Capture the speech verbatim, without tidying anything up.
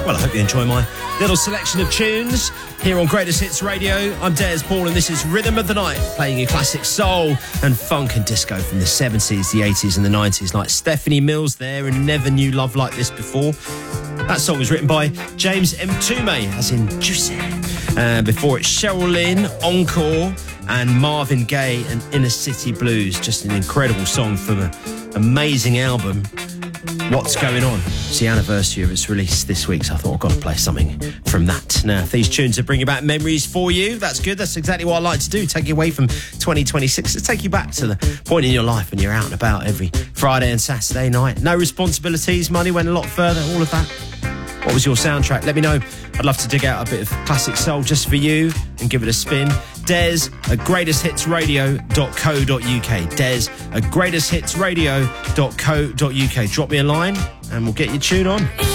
Well, I hope you enjoy my little selection of tunes here on Greatest Hits Radio. I'm Des Paul, and this is Rhythm of the Night, playing you classic soul and funk and disco from the seventies, the eighties and the nineties, like Stephanie Mills there and Never Knew Love Like This Before. That song was written by James Mtume, as in Juicy. Uh, before it, Cheryl Lynn, Encore, and Marvin Gaye and Inner City Blues. Just an incredible song from an amazing album, What's Going On. It's the anniversary of its release this week, so I thought I've got to play something from that. Now, if these tunes are bringing back memories for you, that's good. That's exactly what I like to do, take you away from twenty twenty-six, to take you back to the point in your life when you're out and about every Friday and Saturday night. No responsibilities, money went a lot further, all of that. What was your soundtrack? Let me know. I'd love to dig out a bit of classic soul just for you and give it a spin. Des at greatest hits radio dot co dot uk. Des at greatest hits radio dot co dot uk. Drop me a line and we'll get your tune on.